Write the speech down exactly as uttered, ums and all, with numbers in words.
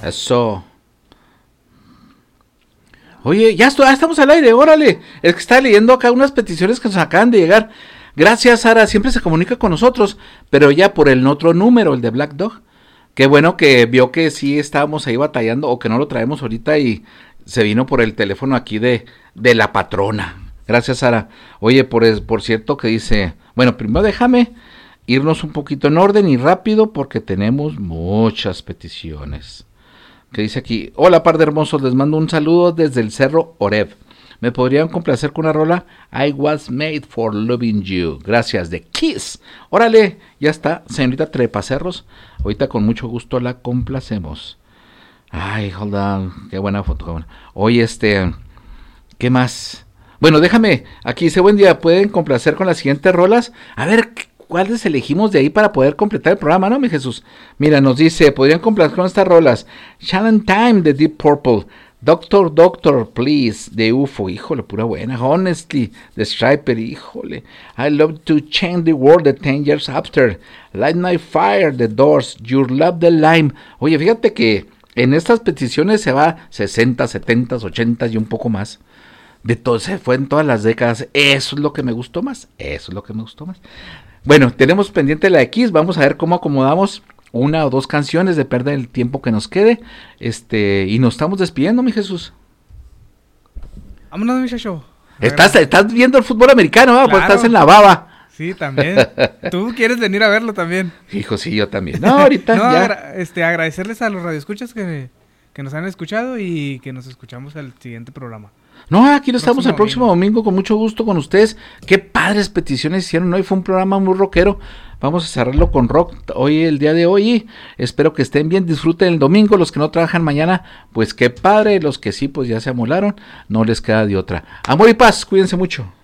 Eso. Oye, ya, estoy, ya estamos al aire, órale. Es que está leyendo acá unas peticiones que nos acaban de llegar. Gracias, Sara, siempre se comunica con nosotros, pero ya por el otro número, el de Black Dog. Qué bueno que vio que sí estábamos ahí batallando o que no lo traemos ahorita y se vino por el teléfono aquí de, de la patrona. Gracias, Sara. Oye, por, por cierto que dice, bueno, primero déjame irnos un poquito en orden y rápido porque tenemos muchas peticiones. Que dice aquí, hola par de hermosos, les mando un saludo desde el Cerro Oreb. ¿Me podrían complacer con una rola? I was made for loving you. Gracias, de Kiss. Órale, ya está, señorita Trepacerros. Ahorita con mucho gusto la complacemos. Ay, hold on, qué buena foto. Oye, este, ¿qué más? Bueno, déjame, aquí dice, buen día, ¿pueden complacer con las siguientes rolas? A ver, ¿cuáles elegimos de ahí para poder completar el programa, no, mi Jesús? Mira, nos dice, podrían complacer con estas rolas. Shannon Time de Deep Purple. Doctor, Doctor, Please, de U F O, híjole, pura buena. Honestly, de Striper, híjole. I Love to Change the World, de Ten Years After. Light My Fire, The Doors. Your Love, The Lime. Oye, fíjate que en estas peticiones se va sesenta, setenta, ochenta y un poco más. De todo, se fue en todas las décadas. Eso es lo que me gustó más. Eso es lo que me gustó más. Bueno, tenemos pendiente la X. Vamos a ver cómo acomodamos una o dos canciones de perder el tiempo que nos quede, este, y nos estamos despidiendo, mi Jesús. Vámonos, muchacho. Estás, estás viendo el fútbol americano, ¿no? Claro. Pues estás en la baba. Sí, también. Tú quieres venir a verlo también. Hijo, sí, yo también. No, ahorita no, ya. Agra- este, agradecerles a los radioescuchas que, que nos han escuchado y que nos escuchamos al siguiente programa. No, aquí nos estamos el próximo domingo. domingo con mucho gusto con ustedes. Qué padres peticiones hicieron hoy, fue un programa muy rockero. Vamos a cerrarlo con rock hoy, el día de hoy. Espero que estén bien, disfruten el domingo. Los que no trabajan mañana, pues qué padre. Los que sí, pues ya se amolaron. No les queda de otra. Amor y paz, cuídense mucho.